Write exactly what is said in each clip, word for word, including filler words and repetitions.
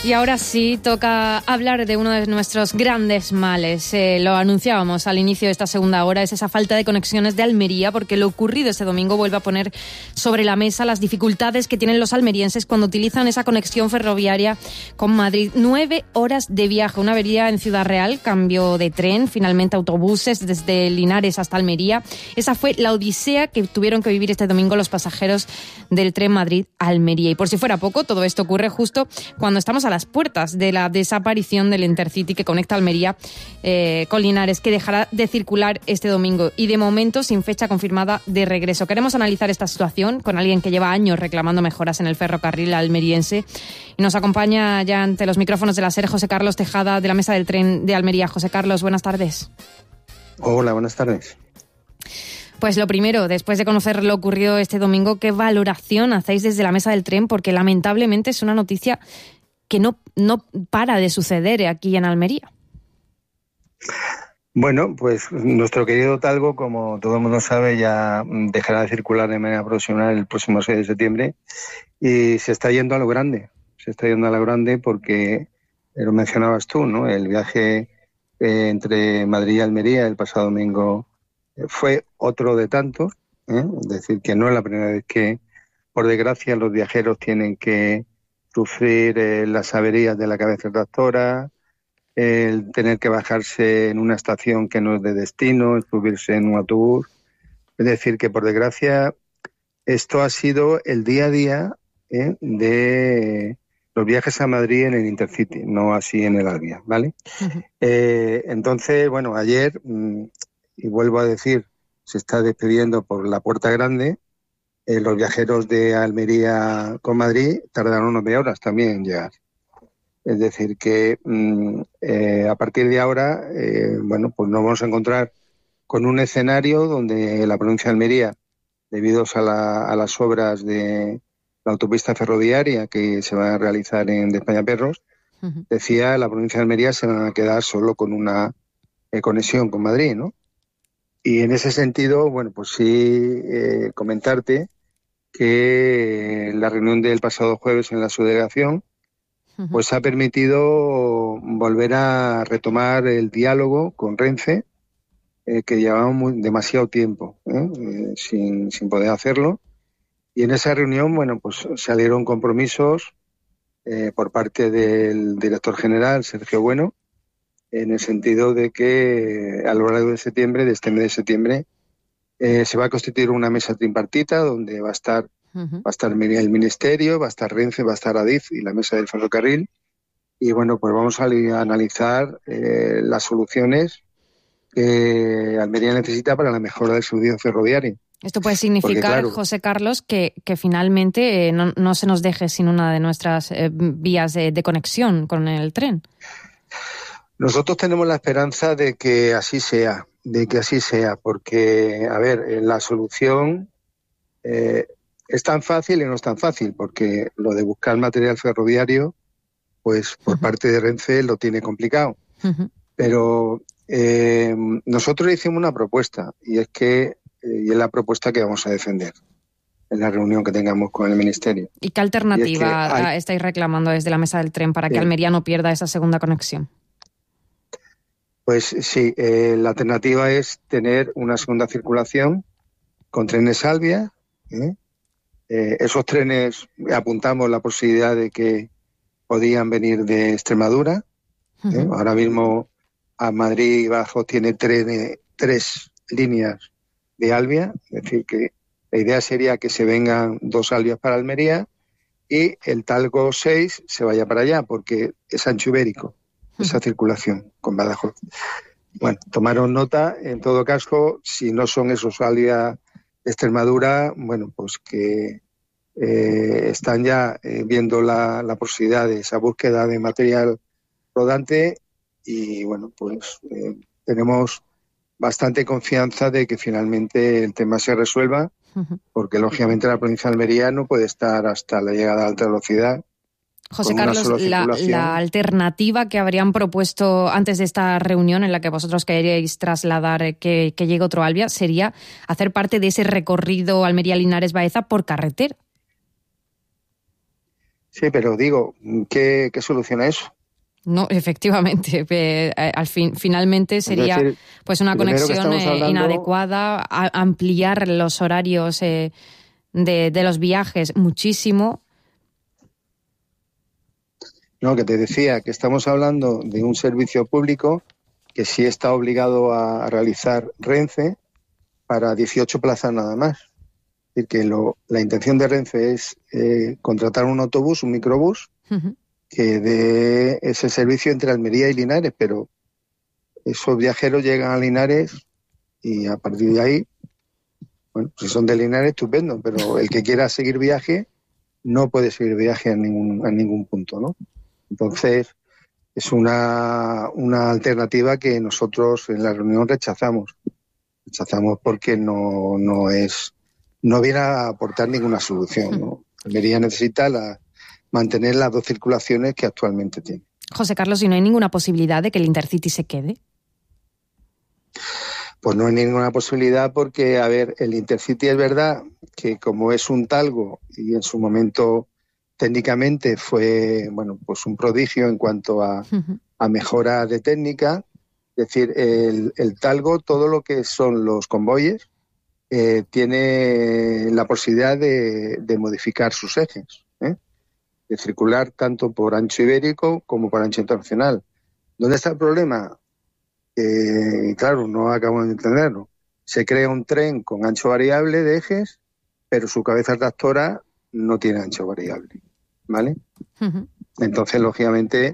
Y ahora sí, toca hablar de uno de nuestros grandes males. Eh, lo anunciábamos al inicio de esta segunda hora, es esa falta de conexiones de Almería, porque lo ocurrido este domingo vuelve a poner sobre la mesa las dificultades que tienen los almerienses cuando utilizan esa conexión ferroviaria con Madrid. Nueve horas de viaje, una avería en Ciudad Real, cambio de tren, finalmente autobuses desde Linares hasta Almería. Esa fue la odisea que tuvieron que vivir este domingo los pasajeros del tren Madrid-Almería. Y por si fuera poco, todo esto ocurre justo cuando estamos a las puertas de la desaparición del Intercity que conecta Almería eh, con Linares, que dejará de circular este domingo y de momento sin fecha confirmada de regreso. Queremos analizar esta situación con alguien que lleva años reclamando mejoras en el ferrocarril almeriense y nos acompaña ya ante los micrófonos de la SER José Carlos Tejada de la Mesa del Tren de Almería. José Carlos, buenas tardes. Hola, buenas tardes. Pues lo primero, después de conocer lo ocurrido este domingo, ¿qué valoración hacéis desde la Mesa del Tren? Porque lamentablemente es una noticia que no, no para de suceder aquí en Almería. Bueno, pues nuestro querido Talgo, como todo el mundo sabe, ya dejará de circular de manera profesional el próximo seis de septiembre y se está yendo a lo grande. Se está yendo a lo grande porque, lo mencionabas tú, ¿no? El viaje eh, entre Madrid y Almería el pasado domingo eh, fue otro de tantos, ¿eh? Es decir, que no es la primera vez que, por desgracia, los viajeros tienen que sufrir eh, las averías de la cabeza tractora, el tener que bajarse en una estación que no es de destino, el subirse en un autobús. Es decir, que por desgracia esto ha sido el día a día ¿eh? de los viajes a Madrid en el Intercity, no así en el Alvia, ¿vale? Uh-huh. Eh, entonces, bueno, ayer, y vuelvo a decir, se está despidiendo por la Puerta Grande. Eh, los viajeros de Almería con Madrid tardaron nueve horas también en llegar. Es decir, que mm, eh, a partir de ahora, eh, bueno, pues nos vamos a encontrar con un escenario donde la provincia de Almería, debido a, la, a las obras de la autopista ferroviaria que se va a realizar en de España Perros, uh-huh. decía, la provincia de Almería se va a quedar solo con una eh, conexión con Madrid, ¿no? Y en ese sentido, bueno, pues sí eh, comentarte que la reunión del pasado jueves en la subdelegación uh-huh. pues ha permitido volver a retomar el diálogo con Renfe, eh, que llevaba muy, demasiado tiempo ¿eh? Eh, sin, sin poder hacerlo. Y en esa reunión, bueno, pues salieron compromisos eh, por parte del director general, Sergio Bueno, en el sentido de que a lo largo de septiembre, de este mes de septiembre, eh, se va a constituir una mesa tripartita donde va a estar uh-huh. va a estar el Ministerio, va a estar Renfe, va a estar Adif y la mesa del ferrocarril. Y bueno, pues vamos a, a analizar eh, las soluciones que Almería necesita para la mejora del servicio ferroviario. Esto puede significar, porque, claro, José Carlos, que, que finalmente eh, no, no se nos deje sin una de nuestras eh, vías de, de conexión con el tren. Nosotros tenemos la esperanza de que así sea, de que así sea, porque, a ver, la solución eh, es tan fácil y no es tan fácil, porque lo de buscar material ferroviario, pues por uh-huh. parte de Renfe lo tiene complicado. Uh-huh. Pero eh, nosotros hicimos una propuesta, y es que eh, y es la propuesta que vamos a defender en la reunión que tengamos con el Ministerio. ¿Y qué alternativa es que hay... estáis reclamando desde la Mesa del Tren para que sí. Almería no pierda esa segunda conexión? Pues sí, eh, la alternativa es tener una segunda circulación con trenes Alvia. ¿eh? Eh, esos trenes, apuntamos la posibilidad de que podían venir de Extremadura. ¿eh? Uh-huh. Ahora mismo a Madrid Bajo tiene tres, tres líneas de Alvia, es decir, que la idea sería que se vengan dos Alvias para Almería y el Talgo seis se vaya para allá, porque es ancho ibérico esa circulación con Badajoz. Bueno, tomaron nota, en todo caso, si no son esos Alvia de Extremadura, bueno, pues que eh, están ya eh, viendo la, la posibilidad de esa búsqueda de material rodante y, bueno, pues eh, tenemos bastante confianza de que finalmente el tema se resuelva, porque lógicamente la provincia de Almería no puede estar hasta la llegada a alta velocidad. José Carlos, la, la alternativa que habrían propuesto antes de esta reunión en la que vosotros queréis trasladar que, que llegue otro Alvia sería hacer parte de ese recorrido Almería-Linares-Baeza por carretera. Sí, pero digo, ¿qué, qué soluciona eso? No, efectivamente. Eh, al fin, finalmente sería es decir, pues una conexión eh, hablando... inadecuada, a, ampliar los horarios eh, de, de los viajes muchísimo. No, que te decía que estamos hablando de un servicio público que sí está obligado a realizar Renfe para dieciocho plazas nada más. Es decir, que lo, la intención de Renfe es eh, contratar un autobús, un microbús, uh-huh. que dé ese servicio entre Almería y Linares, pero esos viajeros llegan a Linares y a partir de ahí, bueno, si son de Linares, estupendo, pero el que quiera seguir viaje no puede seguir viaje en ningún, en ningún punto, ¿no? Entonces, es una, una alternativa que nosotros en la reunión rechazamos. Rechazamos porque no, no es, no viene a aportar ninguna solución, ¿no? Almería necesita la, mantener las dos circulaciones que actualmente tiene. José Carlos, ¿y no hay ninguna posibilidad de que el Intercity se quede? Pues no hay ninguna posibilidad porque, a ver, el Intercity es verdad que como es un talgo y en su momento técnicamente fue, bueno, pues un prodigio en cuanto a, uh-huh. a mejora de técnica. Es decir, el, el talgo, todo lo que son los convoyes, eh, tiene la posibilidad de, de modificar sus ejes, ¿eh? de circular tanto por ancho ibérico como por ancho internacional. ¿Dónde está el problema? Eh, claro, no acabamos de entenderlo. Se crea un tren con ancho variable de ejes, pero su cabeza tractora no tiene ancho variable, ¿vale? Uh-huh. Entonces, lógicamente,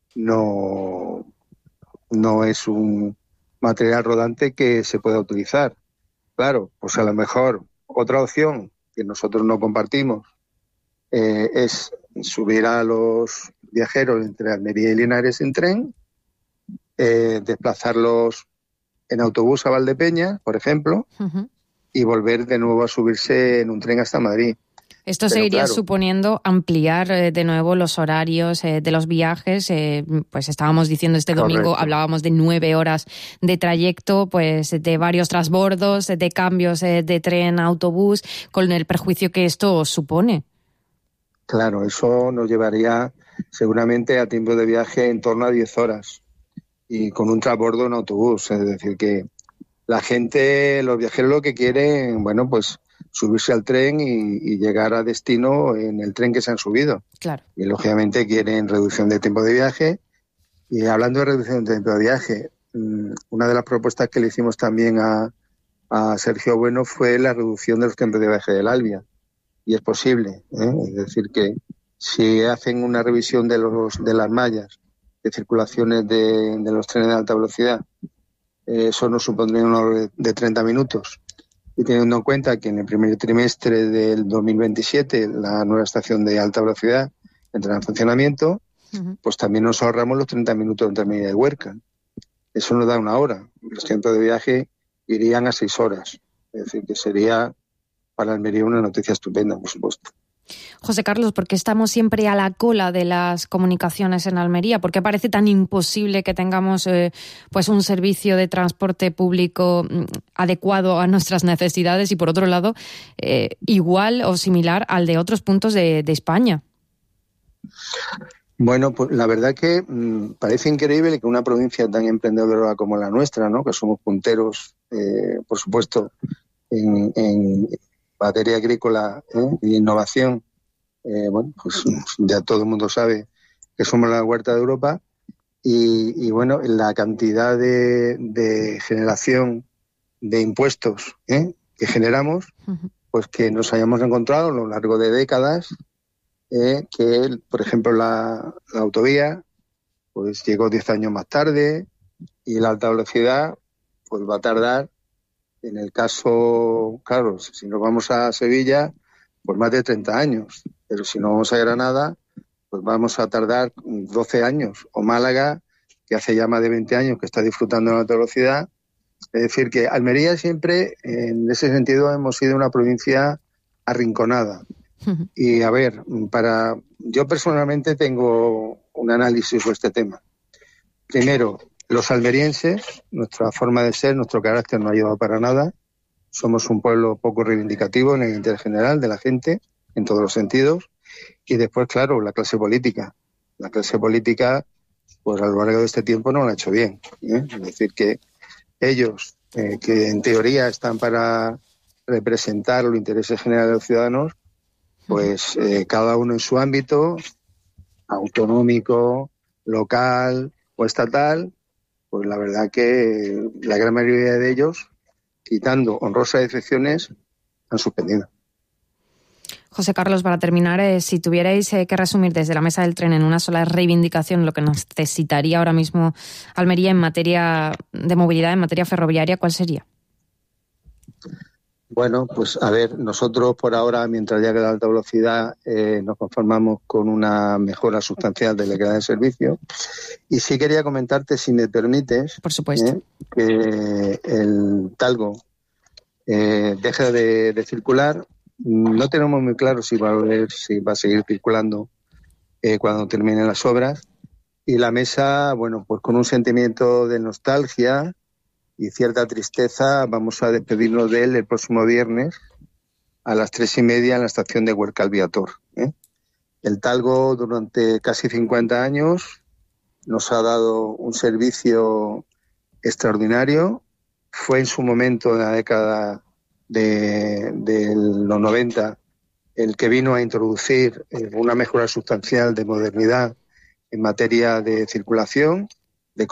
no, no es un material rodante que se pueda utilizar. Claro, pues a lo mejor otra opción que nosotros no compartimos eh, es subir a los viajeros entre Almería y Linares en tren, eh, desplazarlos en autobús a Valdepeñas, por ejemplo, uh-huh. y volver de nuevo a subirse en un tren hasta Madrid. Esto Pero seguiría claro, suponiendo ampliar eh, de nuevo los horarios eh, de los viajes. Eh, pues estábamos diciendo este domingo, correcto. Hablábamos de nueve horas de trayecto, pues de varios transbordos, de cambios eh, de tren a autobús, con el perjuicio que esto supone. Claro, eso nos llevaría seguramente a tiempo de viaje en torno a diez horas y con un transbordo en autobús. Es decir, que la gente, los viajeros lo que quieren, bueno, pues subirse al tren y, y llegar a destino en el tren que se han subido. Claro. Y lógicamente quieren reducción de tiempo de viaje. Y hablando de reducción de tiempo de viaje, una de las propuestas que le hicimos también a, a Sergio Bueno fue la reducción de los tiempos de viaje del Alvia. Y es posible, ¿eh? Es decir, que si hacen una revisión de los de las mallas de circulaciones de, de los trenes de alta velocidad, eh, eso nos supondría un hora de treinta minutos. Y teniendo en cuenta que en el primer trimestre del dos mil veintisiete la nueva estación de alta velocidad entrará en funcionamiento, uh-huh. pues también nos ahorramos los treinta minutos entre Almería y Huerca. Eso nos da una hora. Los tiempos de viaje irían a seis horas. Es decir, que sería para Almería una noticia estupenda, por supuesto. José Carlos, ¿por qué estamos siempre a la cola de las comunicaciones en Almería? ¿Por qué parece tan imposible que tengamos eh, pues un servicio de transporte público adecuado a nuestras necesidades y, por otro lado, eh, igual o similar al de otros puntos de, de España? Bueno, pues la verdad que mmm, parece increíble que una provincia tan emprendedora como la nuestra, ¿no?, que somos punteros, eh, por supuesto, en... en materia agrícola ¿eh? y innovación, eh, bueno, pues ya todo el mundo sabe que somos la huerta de Europa y, y bueno, la cantidad de, de generación de impuestos ¿eh? que generamos, uh-huh. pues que nos hayamos encontrado a lo largo de décadas, eh, que por ejemplo la, la autovía pues llegó diez años más tarde y la alta velocidad pues va a tardar. En el caso, claro, si nos vamos a Sevilla, pues más de treinta años. Pero si no vamos a Granada, pues vamos a tardar doce años. O Málaga, que hace ya más de veinte años que está disfrutando de la alta velocidad. Es decir, que Almería siempre, en ese sentido, hemos sido una provincia arrinconada. Uh-huh. Y a ver, para yo personalmente tengo un análisis sobre este tema. Primero, los almerienses, nuestra forma de ser, nuestro carácter no ha ayudado para nada. Somos un pueblo poco reivindicativo en el interés general de la gente, en todos los sentidos. Y después, claro, la clase política. La clase política, pues a lo largo de este tiempo no lo ha hecho bien, ¿eh? Es decir, que ellos, eh, que en teoría están para representar los intereses generales de los ciudadanos, pues eh, cada uno en su ámbito, autonómico, local o estatal, pues la verdad que la gran mayoría de ellos, quitando honrosas excepciones, han suspendido. José Carlos, para terminar, eh, si tuvierais eh, que resumir desde la mesa del tren en una sola reivindicación lo que necesitaría ahora mismo Almería en materia de movilidad, en materia ferroviaria, ¿cuál sería? Bueno, pues a ver, nosotros por ahora, mientras llegue la alta velocidad, eh, nos conformamos con una mejora sustancial de la calidad de servicio. Y sí quería comentarte, si me permites, por supuesto, eh, que el Talgo eh, deje de, de circular. No tenemos muy claro si va a volver, si va a seguir circulando eh, cuando terminen las obras. Y la mesa, bueno, pues con un sentimiento de nostalgia y cierta tristeza, vamos a despedirnos de él el próximo viernes a las tres y media en la estación de Huercal Viator, ¿eh? El Talgo durante casi cincuenta años nos ha dado un servicio extraordinario. Fue en su momento, en la década de, de los noventa, el que vino a introducir una mejora sustancial de modernidad en materia de circulación.